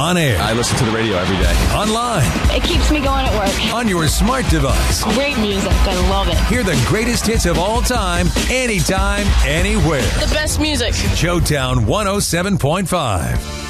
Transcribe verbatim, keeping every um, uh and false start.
On air. I listen to the radio every day. Online. It keeps me going at work. On your smart device. Great music. I love it. Hear the greatest hits of all time, anytime, anywhere. The best music. Showtown one oh seven point five.